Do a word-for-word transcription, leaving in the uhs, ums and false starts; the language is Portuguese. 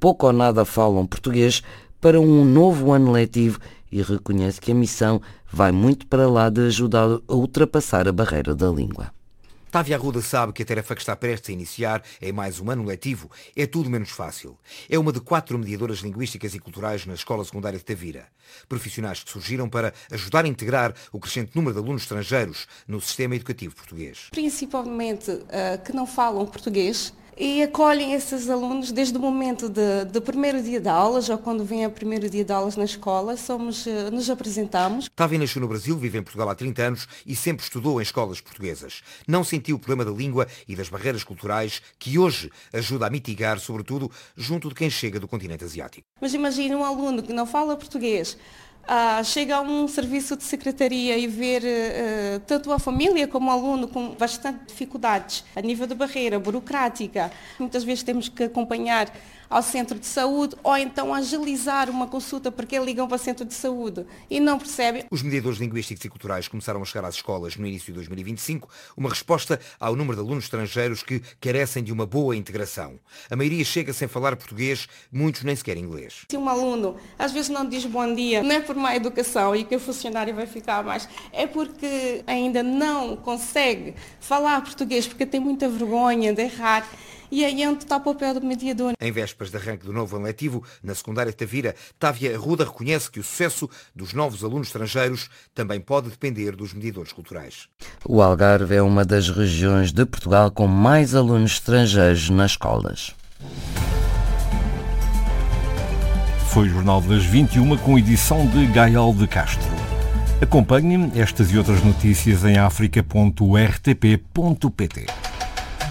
pouco ou nada falam português para um novo ano letivo e reconhece que a missão vai muito para lá de ajudar a ultrapassar a barreira da língua. Távia Arruda sabe que a tarefa que está prestes a iniciar em mais um ano letivo é tudo menos fácil. É uma de quatro mediadoras linguísticas e culturais na Escola Secundária de Tavira. Profissionais que surgiram para ajudar a integrar o crescente número de alunos estrangeiros no sistema educativo português. Principalmente uh, que não falam português e acolhem esses alunos desde o momento de, de primeiro dia de aulas ou quando vem o primeiro dia de aulas na escola, somos, uh, nos apresentamos. Távia nasceu no Brasil, vive em Portugal há trinta anos e sempre estudou em escolas portuguesas. Não sentiu o problema da língua e das barreiras culturais que hoje ajuda a mitigar, sobretudo, junto de quem chega do continente asiático. Mas imagine um aluno que não fala português, Uh, chega a um serviço de secretaria e ver uh, tanto a família como o aluno com bastante dificuldades a nível de barreira burocrática. Muitas vezes temos que acompanhar ao centro de saúde ou então agilizar uma consulta porque ligam para o centro de saúde e não percebem. Os mediadores linguísticos e culturais começaram a chegar às escolas no início de dois mil e vinte e cinco, uma resposta ao número de alunos estrangeiros que carecem de uma boa integração. A maioria chega sem falar português, muitos nem sequer inglês. Se um aluno às vezes não diz bom dia, não é por má educação e que o funcionário vai ficar mais, é porque ainda não consegue falar português porque tem muita vergonha de errar. E aí onde está o papel do mediador. Em vésperas de arranque do novo ano letivo, na secundária de Tavira, Távia Arruda reconhece que o sucesso dos novos alunos estrangeiros também pode depender dos mediadores culturais. O Algarve é uma das regiões de Portugal com mais alunos estrangeiros nas escolas. Foi o Jornal das vinte e uma com edição de Gael de Castro. Acompanhe estas e outras notícias em africa ponto r t p ponto p t.